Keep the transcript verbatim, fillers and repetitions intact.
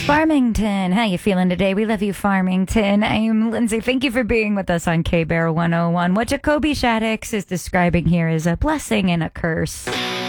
Farmington, how you feeling today? We love you, Farmington. I'm Lindsay. Thank you for being with us on K-Bear one oh one. What Jacoby Shaddix is describing here is a blessing and a curse.